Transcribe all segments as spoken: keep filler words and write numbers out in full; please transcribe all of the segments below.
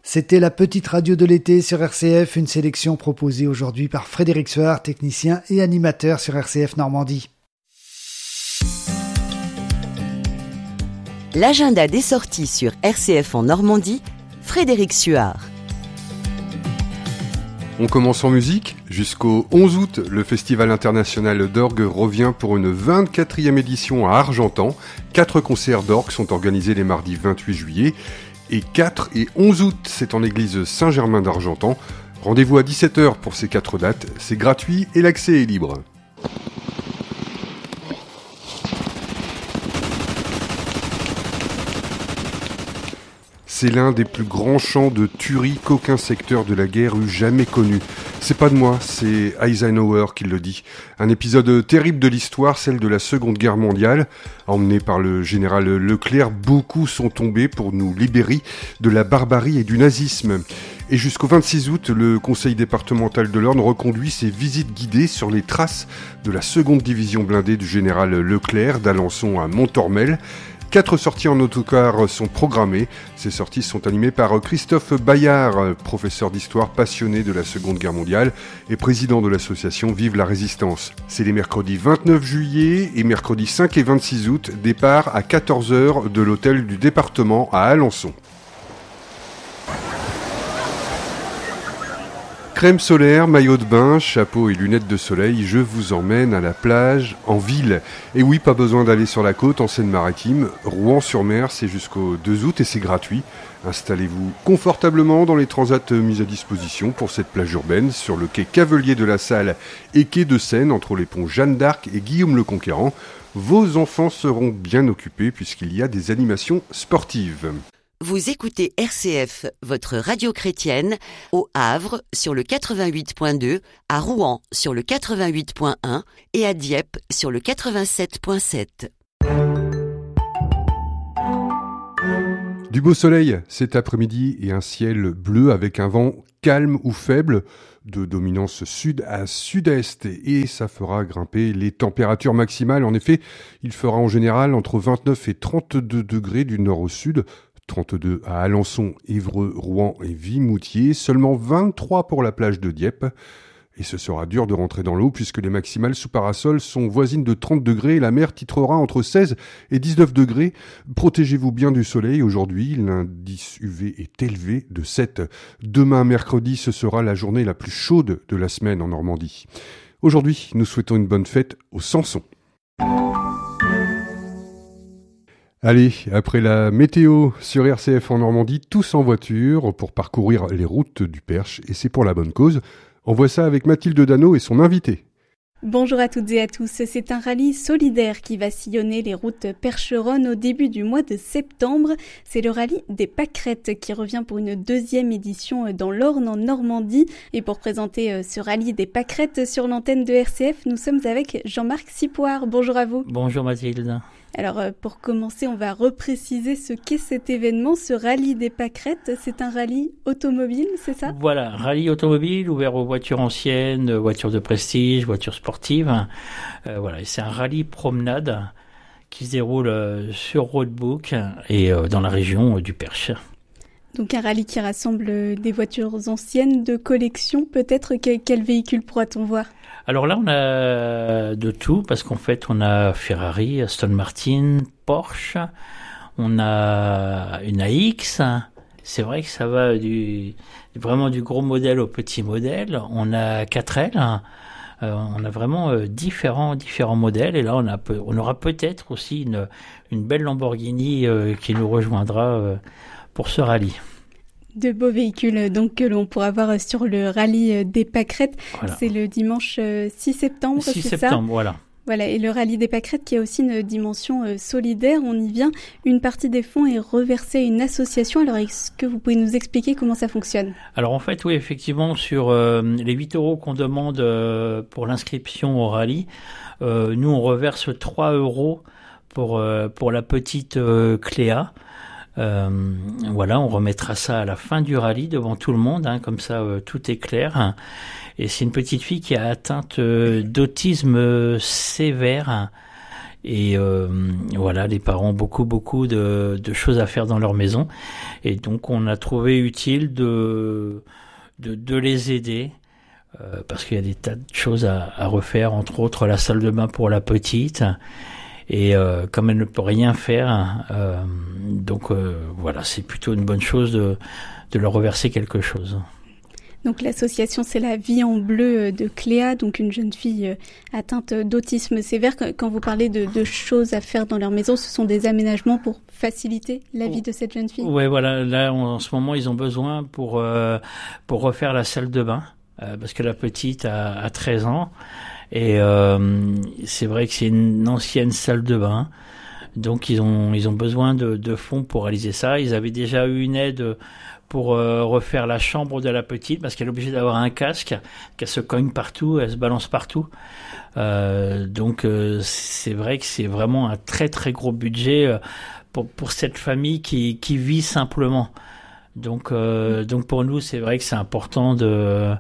C'était la petite radio de l'été sur R C F, une sélection proposée aujourd'hui par Frédéric Suard, technicien et animateur sur R C F Normandie. L'agenda des sorties sur R C F en Normandie, Frédéric Suard. On commence en musique. Jusqu'au onze août, le Festival international d'orgue revient pour une vingt-quatrième édition à Argentan. Quatre concerts d'orgue sont organisés les mardis vingt-huit juillet. Et quatre et onze août, c'est en l'église Saint-Germain d'Argentan. Rendez-vous à dix-sept heures pour ces quatre dates. C'est gratuit et l'accès est libre. C'est l'un des plus grands champs de tuerie qu'aucun secteur de la guerre eût jamais connu. C'est pas de moi, c'est Eisenhower qui le dit. Un épisode terrible de l'histoire, celle de la Seconde Guerre mondiale. Emmené par le général Leclerc, beaucoup sont tombés pour nous libérer de la barbarie et du nazisme. Et jusqu'au vingt-six août, le conseil départemental de l'Orne reconduit ses visites guidées sur les traces de la seconde division blindée du général Leclerc, d'Alençon à Montormel. Quatre sorties en autocar sont programmées. Ces sorties sont animées par Christophe Bayard, professeur d'histoire passionné de la Seconde Guerre mondiale et président de l'association Vive la Résistance. C'est les mercredis vingt-neuf juillet et mercredis cinq et vingt-six août, départ à quatorze heures de l'hôtel du département à Alençon. Crème solaire, maillot de bain, chapeau et lunettes de soleil, je vous emmène à la plage en ville. Et oui, pas besoin d'aller sur la côte en Seine-Maritime. Rouen-sur-Mer, c'est jusqu'au deux août et c'est gratuit. Installez-vous confortablement dans les transats mis à disposition pour cette plage urbaine sur le quai Cavelier de la Salle et quai de Seine entre les ponts Jeanne d'Arc et Guillaume le Conquérant. Vos enfants seront bien occupés puisqu'il y a des animations sportives. Vous écoutez R C F, votre radio chrétienne, au Havre sur le quatre-vingt-huit point deux, à Rouen sur le quatre-vingt-huit point un et à Dieppe sur le quatre-vingt-sept point sept. Du beau soleil cet après-midi et un ciel bleu avec un vent calme ou faible de dominance sud à sud-est et ça fera grimper les températures maximales. En effet, il fera en général entre vingt-neuf et trente-deux degrés du nord au sud, trente-deux à Alençon, Évreux, Rouen et Vimoutier, seulement vingt-trois pour la plage de Dieppe. Et ce sera dur de rentrer dans l'eau puisque les maximales sous parasol sont voisines de trente degrés et la mer titrera entre seize et dix-neuf degrés. Protégez-vous bien du soleil. Aujourd'hui, l'indice U V est élevé de sept. Demain, mercredi, ce sera la journée la plus chaude de la semaine en Normandie. Aujourd'hui, nous souhaitons une bonne fête aux Samson. Allez, après la météo sur R C F en Normandie, tous en voiture pour parcourir les routes du Perche et c'est pour la bonne cause. On voit ça avec Mathilde Dano et son invité. Bonjour à toutes et à tous, c'est un rallye solidaire qui va sillonner les routes percheronnes au début du mois de septembre. C'est le rallye des Pâquerettes qui revient pour une deuxième édition dans l'Orne en Normandie. Et pour présenter ce rallye des Pâquerettes sur l'antenne de R C F, nous sommes avec Jean-Marc Sipoir. Bonjour à vous. Bonjour Mathilde. Alors pour commencer, on va repréciser ce qu'est cet événement, ce rallye des Pâquerettes. C'est un rallye automobile, c'est ça ? Voilà, rallye automobile ouvert aux voitures anciennes, voitures de prestige, voitures sportives. Euh, voilà, et c'est un rallye promenade qui se déroule euh, sur Roadbook et euh, dans la région euh, du Perche. Donc un rallye qui rassemble des voitures anciennes de collection, peut-être. Quel, quel véhicule pourra-t-on voir ? Alors là, on a de tout, parce qu'en fait, on a Ferrari, Aston Martin, Porsche, on a une A X. C'est vrai que ça va du vraiment du gros modèle au petit modèle. On a quatre L. Euh, on a vraiment euh, différents différents modèles. Et là, on a peu, on aura peut-être aussi une une belle Lamborghini euh, qui nous rejoindra euh, pour ce rallye. De beaux véhicules donc que l'on pourra voir sur le rallye des Pâquerettes. Voilà. C'est le dimanche six septembre, six c'est septembre, ça ? voilà. Voilà, et le rallye des Pâquerettes qui a aussi une dimension euh, solidaire, on y vient. Une partie des fonds est reversée à une association. Alors, est-ce que vous pouvez nous expliquer comment ça fonctionne ? Alors en fait, oui, effectivement, sur euh, les huit euros qu'on demande euh, pour l'inscription au rallye, euh, nous on reverse trois euros pour, euh, pour la petite euh, Cléa. Euh, voilà, on remettra ça à la fin du rallye devant tout le monde, hein, comme ça euh, tout est clair. Et c'est une petite fille qui a atteinte euh, d'autisme euh, sévère Et euh, voilà, les parents ont beaucoup, beaucoup de, de choses à faire dans leur maison. Et donc, on a trouvé utile de, de, de les aider. Euh, parce qu'il y a des tas de choses à, à refaire, entre autres la salle de bain pour la petite. Et euh, comme elle ne peut rien faire, euh, donc euh, voilà, c'est plutôt une bonne chose de, de leur reverser quelque chose. Donc l'association c'est la Vie en Bleu de Cléa, donc une jeune fille atteinte d'autisme sévère. Quand vous parlez de, de choses à faire dans leur maison, ce sont des aménagements pour faciliter la vie de cette jeune fille. Ouais, voilà, là en ce moment ils ont besoin pour euh, pour refaire la salle de bain. Euh, parce que la petite a, a treize ans et euh, c'est vrai que c'est une ancienne salle de bain, donc ils ont ils ont besoin de, de fonds pour réaliser ça. Ils avaient déjà eu une aide pour euh, refaire la chambre de la petite parce qu'elle est obligée d'avoir un casque, qu'elle se cogne partout, elle se balance partout. Euh, donc euh, c'est vrai que c'est vraiment un très très gros budget euh, pour pour cette famille qui qui vit simplement. Donc, euh, donc pour nous, c'est vrai que c'est important de,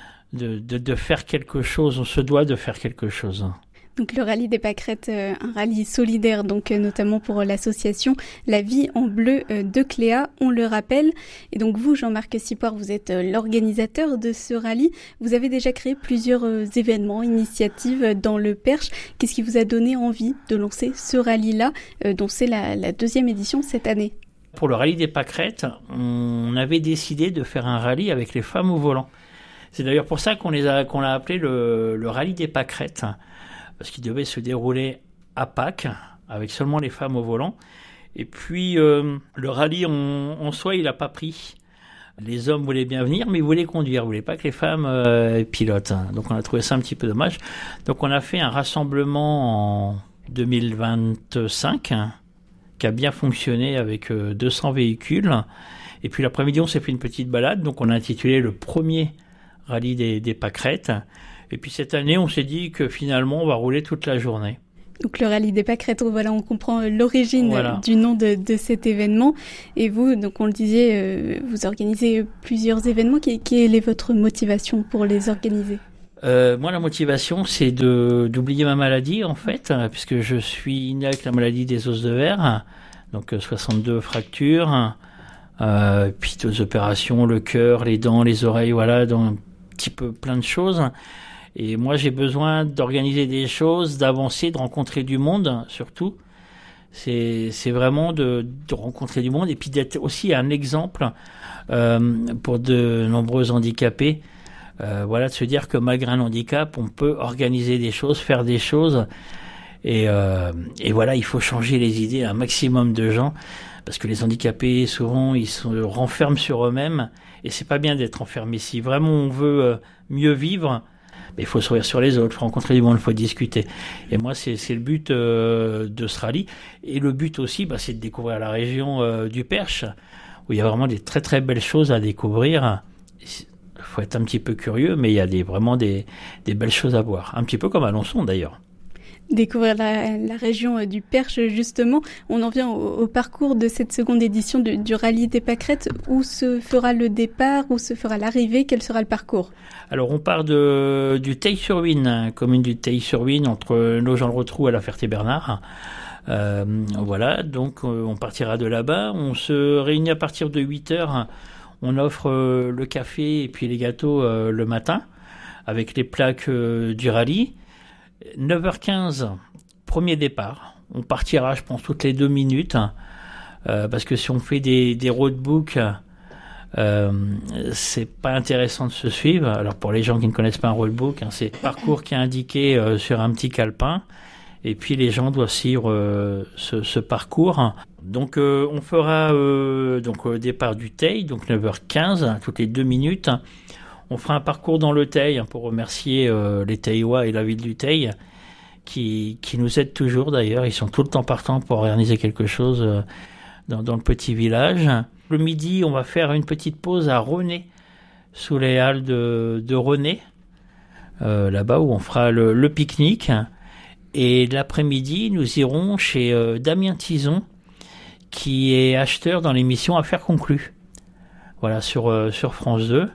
de, de, de faire quelque chose. On se doit de faire quelque chose. Donc le rallye des pâquerettes, euh, un rallye solidaire, donc euh, notamment pour euh, l'association La Vie en Bleu euh, de Cléa, on le rappelle. Et donc vous, Jean-Marc Sipoir, vous êtes euh, l'organisateur de ce rallye. Vous avez déjà créé plusieurs euh, événements, initiatives euh, dans le Perche. Qu'est-ce qui vous a donné envie de lancer ce rallye-là, euh, dont c'est la, la deuxième édition cette année ? Pour le rallye des pâquerettes, on avait décidé de faire un rallye avec les femmes au volant. C'est d'ailleurs pour ça qu'on les a, qu'on l'a appelé le, le rallye des pâquerettes, parce qu'il devait se dérouler à Pâques, avec seulement les femmes au volant. Et puis, euh, le rallye en, en soi, il n'a pas pris. Les hommes voulaient bien venir, mais ils voulaient conduire. Ils voulaient pas que les femmes euh, pilotent. Donc, on a trouvé ça un petit peu dommage. Donc, on a fait un rassemblement en deux mille vingt-cinq, qui a bien fonctionné avec euh, deux cents véhicules. Et puis l'après-midi, on s'est fait une petite balade. Donc on a intitulé le premier rallye des, des pâquerettes. Et puis cette année, on s'est dit que finalement, on va rouler toute la journée. Donc le rallye des pâquerettes, voilà, on comprend l'origine voilà. du nom de, de cet événement. Et vous, donc on le disait, euh, vous organisez plusieurs événements. Quelle, quelle est votre motivation pour les organiser ? Euh, moi, la motivation, c'est de d'oublier ma maladie, en fait, puisque je suis né avec la maladie des os de verre, donc soixante-deux fractures, euh, puis d'autres opérations, le cœur, les dents, les oreilles, voilà, donc un petit peu plein de choses. Et moi, j'ai besoin d'organiser des choses, d'avancer, de rencontrer du monde, surtout. C'est c'est vraiment de, de rencontrer du monde et puis d'être aussi un exemple euh, pour de nombreux handicapés. Euh, voilà, de se dire que malgré un handicap, on peut organiser des choses, faire des choses. Et, euh, et voilà, il faut changer les idées à un maximum de gens. Parce que les handicapés, souvent, ils se renferment sur eux-mêmes. Et c'est pas bien d'être enfermé. Si vraiment on veut euh, mieux vivre, il faut sourire sur les autres, il faut rencontrer du monde, il faut discuter. Et moi, c'est, c'est le but euh, de ce rallye. Et le but aussi, bah, c'est de découvrir la région euh, du Perche, où il y a vraiment des très très belles choses à découvrir. Il faut être un petit peu curieux, mais il y a des, vraiment des, des belles choses à voir. Un petit peu comme à Alençon, d'ailleurs. Découvrir la, la région du Perche, justement. On en vient au, au parcours de cette seconde édition du, du rallye des pâquerettes. Où se fera le départ? Où se fera l'arrivée? Quel sera le parcours? Alors, on part de, du Teil-sur-Huine, commune du Teil-sur-Huine, entre Nogent-le-Rotrou et la Ferté-Bernard. Euh, voilà, donc on partira de là-bas. On se réunit à partir de huit heures. On offre euh, le café et puis les gâteaux euh, le matin avec les plaques euh, du rallye. neuf heures quinze, premier départ. On partira, je pense, toutes les deux minutes euh, parce que si on fait des, des roadbooks, euh, c'est pas intéressant de se suivre. Alors pour les gens qui ne connaissent pas un roadbook, hein, c'est le parcours qui est indiqué euh, sur un petit calepin. Et puis les gens doivent suivre euh, ce, ce parcours. Donc euh, on fera euh, donc au départ du Teil, donc neuf heures quinze, toutes les deux minutes. On fera un parcours dans le Teil hein, pour remercier euh, les Teillois et la ville du Teil qui, qui nous aident toujours d'ailleurs. Ils sont tout le temps partants pour organiser quelque chose euh, dans, dans le petit village. Le midi, on va faire une petite pause à René, sous les halles de, de René, euh, là-bas où on fera le, le pique-nique. Et l'après-midi, nous irons chez euh, Damien Tison, qui est acheteur dans l'émission Affaires conclues. Voilà, sur, euh, sur France deux,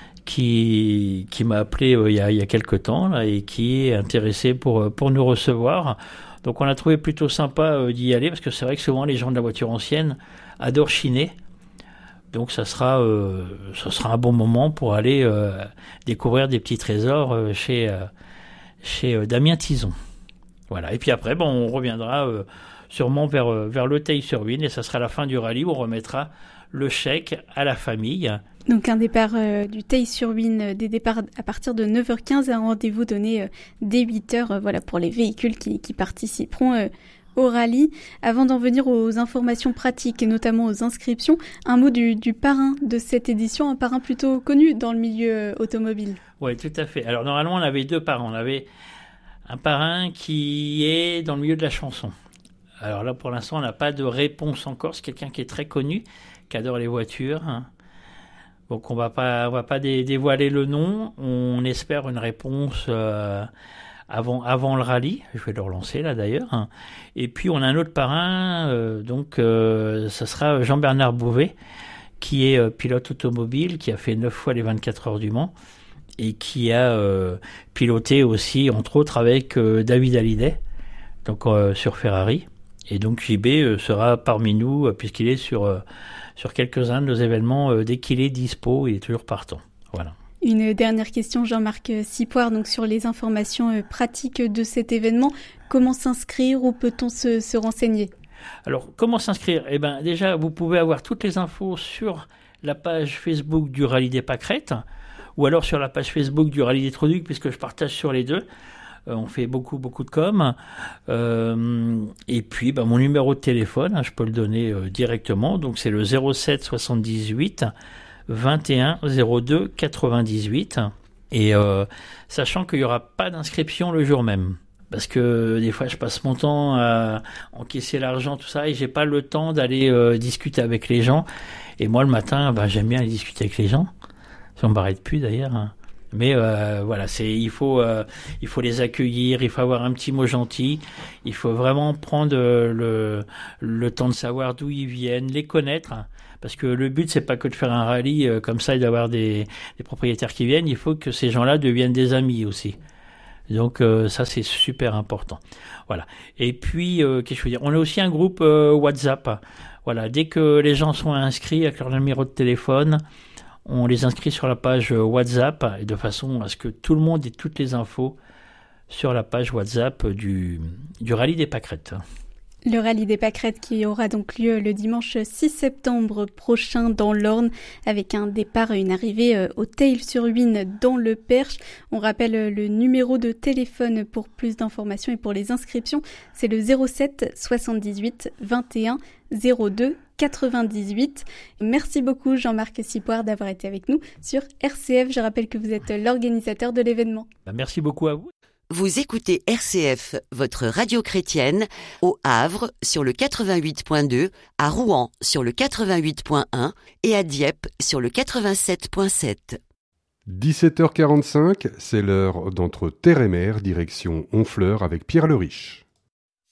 qui, qui m'a appelé euh, il y a, il y a quelques temps, là, et qui est intéressé pour, pour nous recevoir. Donc on a trouvé plutôt sympa euh, d'y aller parce que c'est vrai que souvent les gens de la voiture ancienne adorent chiner. Donc ça sera, euh, ça sera un bon moment pour aller euh, découvrir des petits trésors euh, chez, euh, chez euh, Damien Tison. Voilà. Et puis après, bon, on reviendra euh, sûrement vers, euh, vers le Theil-sur-Huisne et ça sera la fin du rallye où on remettra le chèque à la famille. Donc un départ euh, du Theil-sur-Huisne, euh, des départs à partir de neuf heures quinze et un rendez-vous donné euh, dès huit heures euh, voilà, pour les véhicules qui, qui participeront euh, au rallye. Avant d'en venir aux informations pratiques et notamment aux inscriptions, un mot du, du parrain de cette édition, un parrain plutôt connu dans le milieu automobile. Oui, tout à fait. Alors normalement, on avait deux parrains. On avait un parrain qui est dans le milieu de la chanson. Alors là, pour l'instant, on n'a pas de réponse encore. C'est quelqu'un qui est très connu, qui adore les voitures. Donc on va pas, on va pas dé- dévoiler le nom. On espère une réponse euh, avant, avant le rallye. Je vais le relancer là d'ailleurs. Et puis on a un autre parrain, euh, donc euh, ça sera Jean-Bernard Bouvet, qui est euh, pilote automobile, qui a fait neuf fois les vingt-quatre heures du Mans et qui a euh, piloté aussi, entre autres, avec euh, David Hallyday, donc euh, sur Ferrari. Et donc J B euh, sera parmi nous, euh, puisqu'il est sur, euh, sur quelques-uns de nos événements, euh, dès qu'il est dispo, il est toujours partant. Voilà. Une dernière question, Jean-Marc Sipoir, donc sur les informations euh, pratiques de cet événement. Comment s'inscrire, où peut-on se, se renseigner ? Alors, comment s'inscrire ? Eh ben, déjà, vous pouvez avoir toutes les infos sur la page Facebook du Rallye des Pâquerettes, ou alors sur la page Facebook du Rallye des Trous-Ducs, puisque je partage sur les deux. Euh, on fait beaucoup, beaucoup de com. Euh, et puis, ben, mon numéro de téléphone, hein, je peux le donner euh, directement. Donc, c'est le zéro sept soixante-dix-huit vingt et un zéro deux quatre-vingt-dix-huit. Et euh, sachant qu'il n'y aura pas d'inscription le jour même. Parce que des fois, je passe mon temps à encaisser l'argent, tout ça, et j'ai pas le temps d'aller euh, discuter avec les gens. Et moi, le matin, ben, j'aime bien aller discuter avec les gens. Ça ne m'arrête plus d'ailleurs. Hein. Mais euh, voilà, c'est, il faut, euh, il faut les accueillir, il faut avoir un petit mot gentil, il faut vraiment prendre le, le temps de savoir d'où ils viennent, les connaître. Hein. Parce que le but, c'est pas que de faire un rallye euh, comme ça et d'avoir des, des propriétaires qui viennent. Il faut que ces gens-là deviennent des amis aussi. Donc euh, ça, c'est super important. Voilà. Et puis, euh, qu'est-ce que je veux dire ? On a aussi un groupe euh, WhatsApp. Voilà. Dès que les gens sont inscrits avec leur numéro de téléphone, on les inscrit sur la page WhatsApp et de façon à ce que tout le monde ait toutes les infos sur la page WhatsApp du, du Rallye des Pâquerettes. Le Rallye des Pâquerettes qui aura donc lieu le dimanche six septembre prochain dans l'Orne avec un départ et une arrivée au Theil-sur-Huisne dans le Perche. On rappelle le numéro de téléphone pour plus d'informations et pour les inscriptions, c'est le zéro sept soixante-dix-huit vingt et un zéro deux quatre-vingt-dix-huit. Merci beaucoup Jean-Marc Sipoir d'avoir été avec nous sur R C F. Je rappelle que vous êtes l'organisateur de l'événement. Merci beaucoup à vous. Vous écoutez R C F, votre radio chrétienne, au Havre sur le quatre-vingt-huit point deux, à Rouen sur le quatre-vingt-huit point un et à Dieppe sur le quatre-vingt-sept point sept. dix-sept heures quarante-cinq, c'est l'heure d'entre terre et mer, direction Honfleur avec Pierre Le Riche.